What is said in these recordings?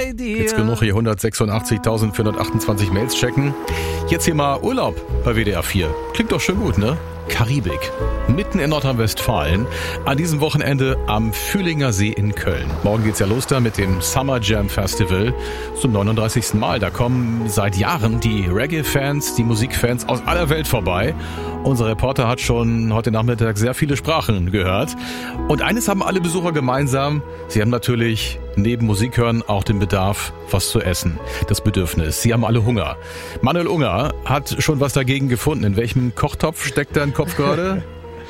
bei dir. Jetzt genug hier 186.428 Mails checken. Jetzt hier mal Urlaub bei WDR 4. Klingt doch schön gut, ne? Karibik. Mitten in Nordrhein-Westfalen. An diesem Wochenende am Fühlinger See in Köln. Morgen geht's ja los da mit dem Summer Jam Festival zum 39. Mal. Da kommen seit Jahren die Reggae-Fans, die Musikfans aus aller Welt vorbei. Unser Reporter hat schon heute Nachmittag sehr viele Sprachen gehört. Und eines haben alle Besucher gemeinsam. Sie haben natürlich neben Musik hören auch den Bedarf, was zu essen. Das Bedürfnis. Sie haben alle Hunger. Manuel Unger hat schon was dagegen gefunden. In welchem Kochtopf steckt dein Kopf gerade?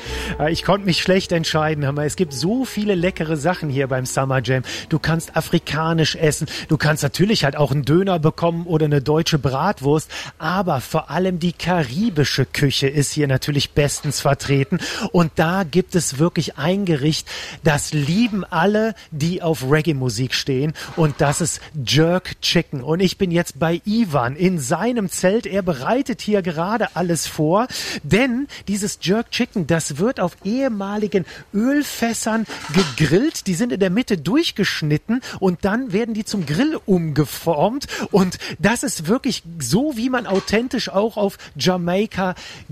Ich konnte mich schlecht entscheiden. Es gibt so viele leckere Sachen hier beim Summer Jam. Du kannst afrikanisch essen. Du kannst natürlich halt auch einen Döner bekommen oder eine deutsche Bratwurst. Aber vor allem die karibische Küche ist hier natürlich bestens vertreten. Und da gibt es wirklich ein Gericht, das lieben alle, die auf Reggae-Musik stehen. Und das ist Jerk Chicken. Und ich bin jetzt bei Ivan in seinem Zelt. Er bereitet hier gerade alles vor. Denn dieses Jerk Chicken, das wird auf ehemaligen Ölfässern gegrillt. Die sind in der Mitte durchgeschnitten und dann werden die zum Grill umgeformt. Und das ist wirklich so, wie man authentisch auch auf Jamaika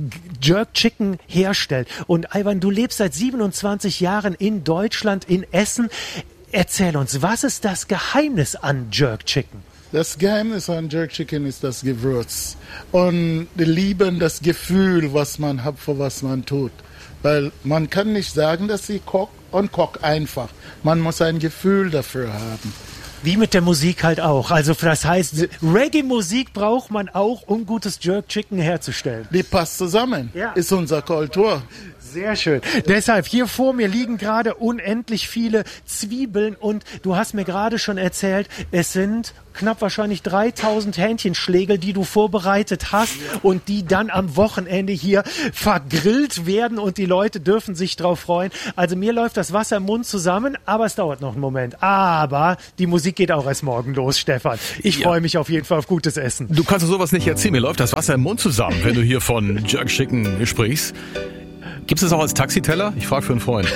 Jerk Chicken herstellt. Und Ivan, du lebst seit 27 Jahren in Deutschland, in Essen. Erzähl uns, was ist das Geheimnis an Jerk Chicken? Das Geheimnis an Jerk Chicken ist das Gewürz und die Liebe, das Gefühl, was man hat, für was man tut. Weil man kann nicht sagen, dass sie kocht und kocht einfach. Man muss ein Gefühl dafür haben. Wie mit der Musik halt auch. Also das heißt, Reggae-Musik braucht man auch, um gutes Jerk Chicken herzustellen. Die passt zusammen, ja. Ist unsere Kultur. Sehr schön. Deshalb, hier vor mir liegen gerade unendlich viele Zwiebeln und du hast mir gerade schon erzählt, es sind knapp wahrscheinlich 3000 Hähnchenschlägel, die du vorbereitet hast und die dann am Wochenende hier vergrillt werden und die Leute dürfen sich drauf freuen. Also mir läuft das Wasser im Mund zusammen, aber es dauert noch einen Moment. Aber die Musik geht auch erst morgen los, Stefan. Ich freue mich auf jeden Fall auf gutes Essen. Du kannst sowas nicht erzählen. Mir läuft das Wasser im Mund zusammen, wenn du hier von Jerk Chicken sprichst. Gibt es das auch als Taxiteller? Ich frage für einen Freund.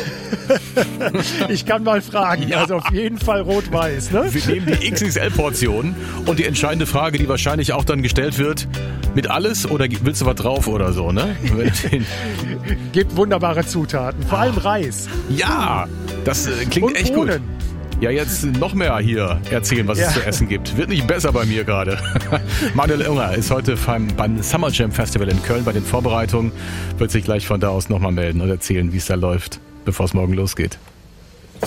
Ich kann mal fragen. Ja. Also auf jeden Fall rot-weiß. Ne? Wir nehmen die XXL-Portion und die entscheidende Frage, die wahrscheinlich auch dann gestellt wird, mit alles oder willst du was drauf oder so, ne? Gibt wunderbare Zutaten, vor allem Reis. Ja, das klingt und echt Bohnen. Gut. Ja, jetzt noch mehr hier erzählen, was es zu essen gibt. Wird nicht besser bei mir gerade. Manuel Unger ist heute beim Summer Jam Festival in Köln bei den Vorbereitungen. Wird sich gleich von da aus nochmal melden und erzählen, wie es da läuft, bevor es morgen losgeht.